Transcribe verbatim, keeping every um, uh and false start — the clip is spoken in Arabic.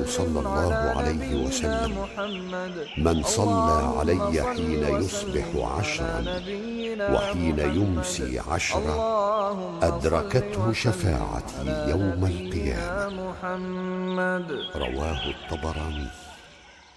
صلى الله عليه وسلم: من صلى علي حين يصبح عشرا وحين يمسي عشرا أدركته شفاعتي يوم القيامة. رواه الطبراني.